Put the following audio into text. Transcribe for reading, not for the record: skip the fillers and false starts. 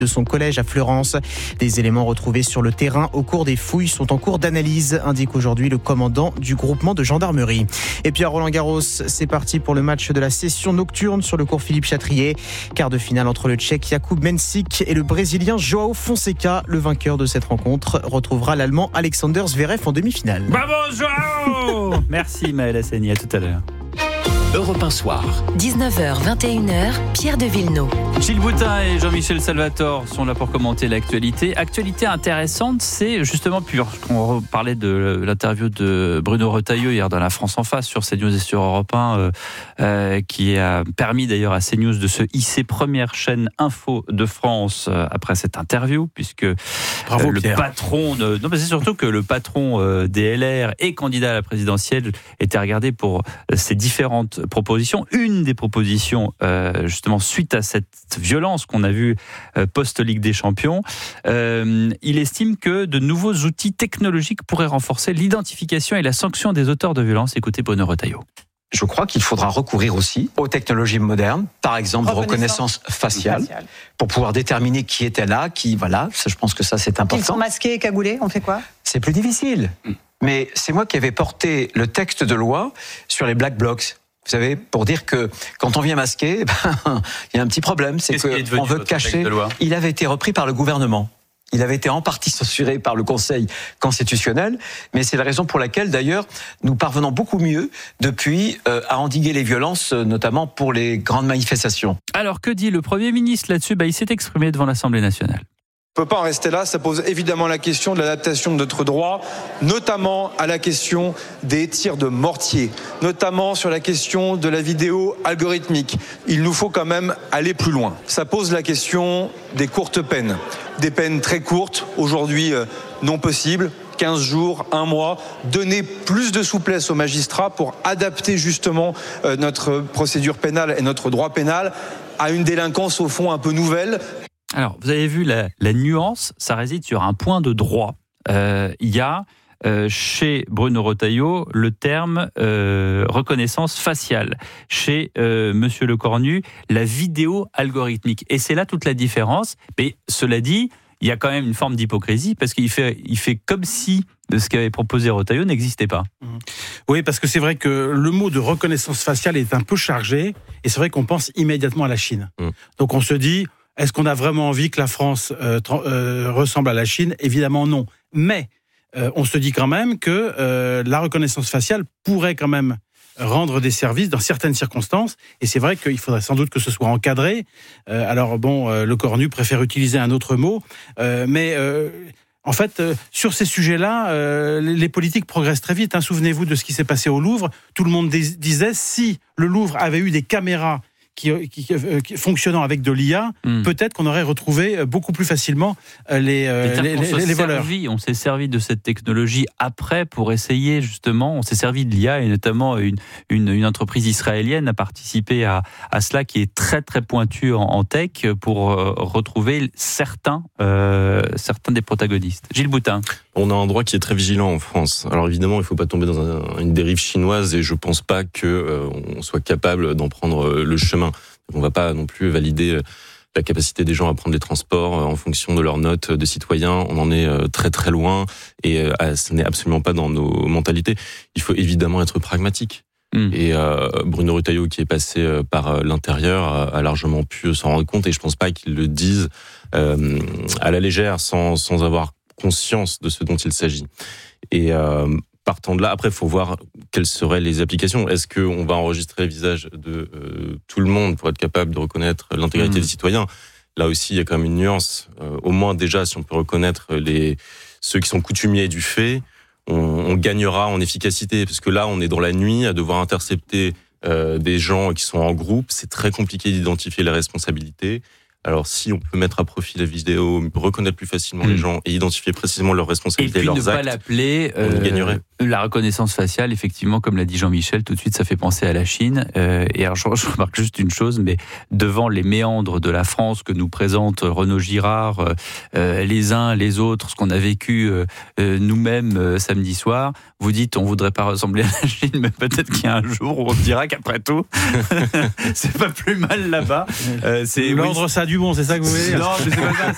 de son collège à Fleurance. Des éléments retrouvés sur le terrain au cours des fouilles sont en cours d'analyse, indique aujourd'hui le commandant du groupement de gendarmerie. Et puis à Roland-Garros, c'est parti pour le match de la session nocturne sur le cours Philippe Chatrier. Quart de finale entre le Tchèque Jakub Mensik et le Brésilien João Fonseca. Le vainqueur de cette rencontre retrouvera l'Allemand Alexander Zverev en demi-finale. Bravo João. Merci Maël Hassani, à tout à l'heure. Europe 1 Soir. 19h, 21h, Pierre de Villeneuve. Gilles Boutin et Jean-Michel Salvatore sont là pour commenter l'actualité. Actualité intéressante, c'est justement, puisqu'on parlait de l'interview de Bruno Retailleau hier dans La France en face sur CNews et sur Europe 1, qui a permis d'ailleurs à CNews de se hisser première chaîne info de France après cette interview, puisque Bravo, le Pierre. patron non, mais c'est surtout que le patron des LR et candidat à la présidentielle était regardé pour ses différentes propositions. Une des propositions, justement, suite à cette violence qu'on a vue post-Ligue des Champions, il estime que de nouveaux outils technologiques pourraient renforcer l'identification et la sanction des auteurs de violences. Écoutez Bruno Retailleau. Je crois qu'il faudra recourir aussi aux technologies modernes, par exemple de reconnaissance faciale, pour pouvoir déterminer qui était là, ça, je pense que ça c'est important. Ils sont masqués et cagoulés, on fait quoi ? C'est plus difficile. Mais c'est moi qui avais porté le texte de loi sur les black blocs. Vous savez, pour dire que quand on vient masquer, il y a un petit problème, c'est qu'on veut cacher. Il avait été repris par le gouvernement. Il avait été en partie censuré par le Conseil constitutionnel, mais c'est la raison pour laquelle, d'ailleurs, nous parvenons beaucoup mieux depuis à endiguer les violences, notamment pour les grandes manifestations. Alors, que dit le Premier ministre là-dessus ? Il s'est exprimé devant l'Assemblée nationale. On ne peut pas en rester là, ça pose évidemment la question de l'adaptation de notre droit, notamment à la question des tirs de mortier, notamment sur la question de la vidéo algorithmique. Il nous faut quand même aller plus loin. Ça pose la question des courtes peines, des peines très courtes, aujourd'hui non possibles, 15 jours, 1 mois, donner plus de souplesse aux magistrats pour adapter justement notre procédure pénale et notre droit pénal à une délinquance au fond un peu nouvelle. Alors, vous avez vu la nuance, ça réside sur un point de droit. Il y a chez Bruno Retailleau le terme reconnaissance faciale. Chez Monsieur Lecornu, la vidéo algorithmique. Et c'est là toute la différence. Mais cela dit, il y a quand même une forme d'hypocrisie parce qu'il fait comme si de ce qu'avait proposé Retailleau n'existait pas. Oui, parce que c'est vrai que le mot de reconnaissance faciale est un peu chargé et c'est vrai qu'on pense immédiatement à la Chine. Donc on se dit... Est-ce qu'on a vraiment envie que la France ressemble à la Chine ? Évidemment non. Mais on se dit quand même que la reconnaissance faciale pourrait quand même rendre des services dans certaines circonstances. Et c'est vrai qu'il faudrait sans doute que ce soit encadré. Lecornu préfère utiliser un autre mot. En fait, sur ces sujets-là, les politiques progressent très vite. Souvenez-vous de ce qui s'est passé au Louvre. Tout le monde disait, si le Louvre avait eu des caméras qui fonctionnant avec de l'IA, peut-être qu'on aurait retrouvé beaucoup plus facilement les voleurs. On s'est servi de cette technologie après pour essayer justement, on s'est servi de l'IA et notamment une entreprise israélienne a participé à cela qui est très très pointue en tech pour retrouver certains des protagonistes. Gilles Boutin. On a un droit qui est très vigilant en France. Alors évidemment, il ne faut pas tomber dans une dérive chinoise et je ne pense pas qu'on soit capable d'en prendre le chemin. On ne va pas non plus valider la capacité des gens à prendre les transports en fonction de leurs notes de citoyens. On en est très très loin et ce n'est absolument pas dans nos mentalités. Il faut évidemment être pragmatique. Et Bruno Retailleau, qui est passé par l'intérieur, a largement pu s'en rendre compte et je ne pense pas qu'il le dise à la légère sans avoir conscience de ce dont il s'agit. Et partant de là, après, il faut voir quelles seraient les applications. Est-ce qu'on va enregistrer le visage de tout le monde pour être capable de reconnaître l'intégrité des citoyens ? Là aussi, il y a quand même une nuance. Au moins, déjà, si on peut reconnaître ceux qui sont coutumiers du fait, on gagnera en efficacité. Parce que là, on est dans la nuit à devoir intercepter des gens qui sont en groupe. C'est très compliqué d'identifier les responsabilités. Alors, si on peut mettre à profit la vidéo, reconnaître plus facilement les gens et identifier précisément leurs responsabilités et leurs actes, et puis ne pas l'appeler on y gagnerait. La reconnaissance faciale, effectivement, comme l'a dit Jean-Michel, tout de suite, ça fait penser à la Chine. Et alors, je remarque juste une chose, mais devant les méandres de la France que nous présente Renaud Girard, les uns, les autres, ce qu'on a vécu nous-mêmes samedi soir, vous dites, on voudrait pas ressembler à la Chine, mais peut-être qu'il y a un jour où on dira qu'après tout, c'est pas plus mal là-bas. L'ordre, ça a du bon, c'est ça que vous voulez dire ? Non, mais c'est pas ça.